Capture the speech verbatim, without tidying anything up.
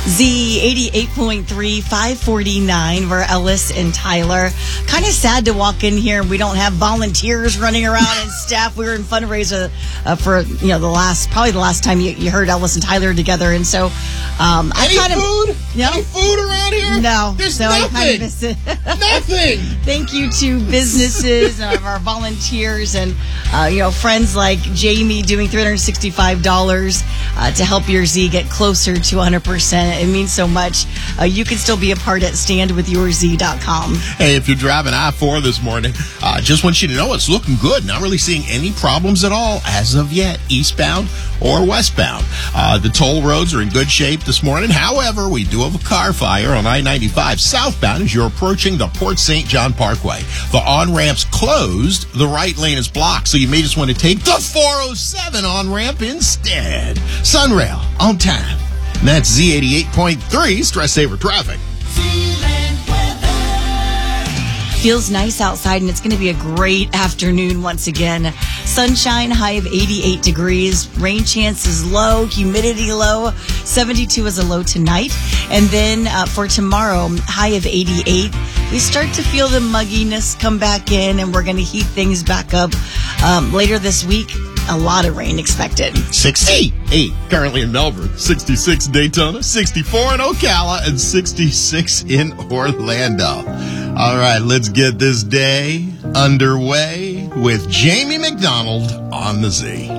Z eighty-eight point three, five forty-nine. We're Ellis and Tyler. Kind of sad to walk in here and we don't have volunteers running around and staff. We were in fundraiser uh, for, you know, the last, probably the last time you, you heard Ellis and Tyler together. And so, um, Any I kind food? of, no, Any food around here? no, There's so I kind nothing. of miss it. Nothing. Thank you to businesses and our volunteers and, uh, you know, friends like Jamie doing three hundred sixty-five dollars uh, to help your Z get closer to one hundred percent. It means so much. Uh, you can still be a part at stand with your z dot com. Hey, if you're driving I four this morning, uh, just want you to know it's looking good. Not really seeing any problems at all as of yet, eastbound or westbound. Uh, the toll roads are in good shape this morning. However, we do have a car fire on I ninety-five southbound as you're approaching the Port Saint John Parkway. The on-ramp's closed. The right lane is blocked, so you may just want to take the four oh seven on-ramp instead. Sunrail, on time. And that's Z eighty-eight point three, Stress Saver Traffic. Feels nice outside, and it's going to be a great afternoon once again. Sunshine, high of eighty-eight degrees. Rain chance is low. Humidity low. seventy-two is a low tonight. And then uh, for tomorrow, high of eighty-eight. We start to feel the mugginess come back in, and we're going to heat things back up um, later this week. A lot of rain expected. sixty-eight currently in Melbourne, sixty-six Daytona, sixty-four in Ocala, and sixty-six in Orlando. All right, let's get this day underway with Jamie McDonald on the Z.